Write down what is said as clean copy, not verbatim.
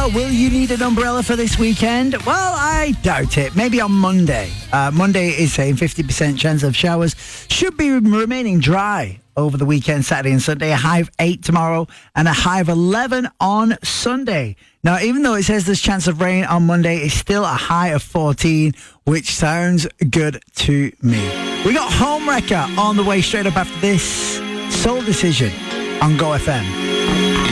will you need an umbrella for this weekend? Well, I doubt it. Maybe on Monday. Monday is saying 50% chance of showers. Should be remaining dry over the weekend, Saturday and Sunday. A high of 8 tomorrow and a high of 11 on Sunday. Now, even though it says there's chance of rain on Monday, it's still a high of 14, which sounds good to me. We got Home Wrecker on the way straight up after this. Soul Decision on Go FM.